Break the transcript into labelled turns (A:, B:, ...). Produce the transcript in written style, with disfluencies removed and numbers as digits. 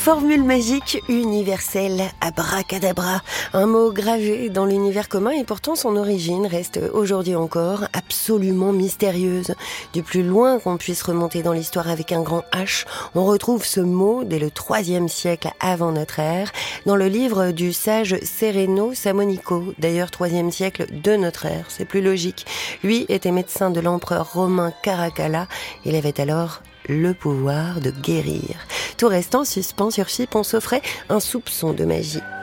A: Formule magique universelle, abracadabra, un mot gravé dans l'univers commun et pourtant son origine reste aujourd'hui encore absolument mystérieuse. Du plus loin qu'on puisse remonter dans l'histoire avec un grand H, on retrouve ce mot dès le IIIe siècle avant notre ère, dans le livre du sage Sereno Samonico, d'ailleurs IIIe siècle de notre ère, c'est plus logique. Lui était médecin de l'empereur romain Caracalla, il avait alors le pouvoir de guérir. Tout restant suspens sur Chypre, on s'offrait un soupçon de magie.